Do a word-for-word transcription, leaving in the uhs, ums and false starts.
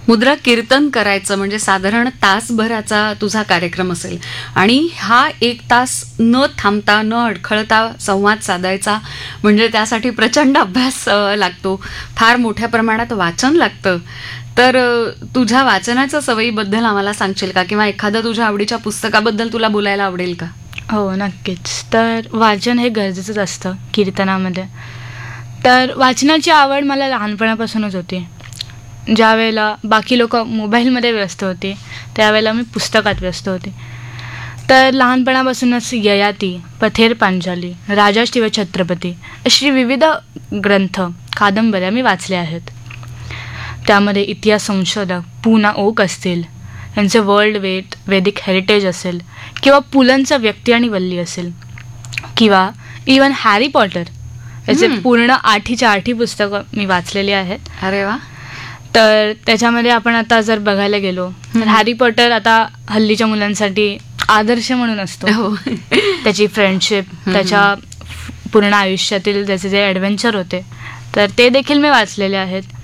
मुद्रा, कीर्तन करायचं म्हणजे साधारण तासभराचा तुझा कार्यक्रम असेल आणि हा एक तास न थांबता न अडखळता संवाद साधायचा म्हणजे त्यासाठी प्रचंड अभ्यास अ, लागतो, फार मोठ्या प्रमाणात वाचन लागतं. तर अ, तुझ्या वाचनाच्या सवयीबद्दल आम्हाला सांगशील का, किंवा एखाद्या तुझ्या आवडीच्या पुस्तकाबद्दल तुला बोलायला आवडेल का? हो, नक्कीच. तर वाचन हे गरजेचंच असतं कीर्तनामध्ये. तर वाचनाची आवड मला लहानपणापासूनच होती. ज्या वेळेला बाकी लोकं मोबाईलमध्ये व्यस्त होती, त्यावेळेला मी पुस्तकात व्यस्त होते. तर लहानपणापासूनच ययाती, पथेर पांचाली, राजा शिवछत्रपती अशी विविध ग्रंथ, कादंबऱ्या मी वाचल्या आहेत. त्यामध्ये इतिहास संशोधक पु ना ओक असतील, यांचे वर्ल्ड वेट वैदिक हेरिटेज असेल, किंवा पुलंचं व्यक्ती आणि वल्ली असेल, किंवा इवन हॅरी पॉटर याचे पूर्ण आठीच्या आठी पुस्तकं मी वाचलेली आहेत. अरे वा. तर त्याच्यामध्ये आपण आता जर बघायला गेलो तर हॅरी पॉटर आता हल्लीच्या मुलांसाठी आदर्श म्हणून असतो. हो. त्याची फ्रेंडशिप, त्याच्या पूर्ण आयुष्यातील त्याचे जे ॲडव्हेंचर होते, तर ते देखील मी वाचलेले आहेत.